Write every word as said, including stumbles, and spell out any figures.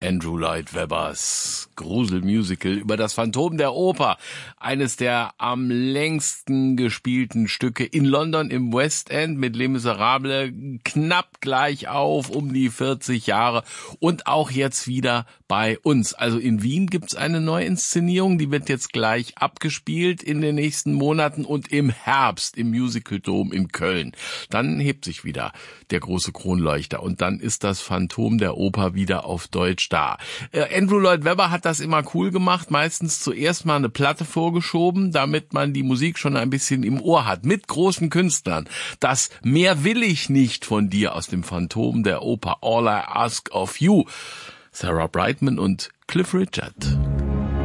Andrew Lloyd Webbers Gruselmusical über das Phantom der Oper. Eines der am längsten gespielten Stücke in London im West End mit Les Miserables knapp gleich auf, um die vierzig Jahre und auch jetzt wieder bei uns. Also in Wien gibt's eine Neuinszenierung, die wird jetzt gleich abgespielt in den nächsten Monaten und im Herbst im Musical Dome in Köln. Dann hebt sich wieder der große Kronleuchter und dann ist das Phantom der Oper wieder auf Deutsch da. Äh, Andrew Lloyd Webber hat das immer cool gemacht, meistens zuerst mal eine Platte vorgeschoben, damit man die Musik schon ein bisschen im Ohr hat, mit großen Künstlern. Das Mehr will ich nicht von dir aus dem Phantom der Oper, All I Ask of You, Sarah Brightman und Cliff Richard.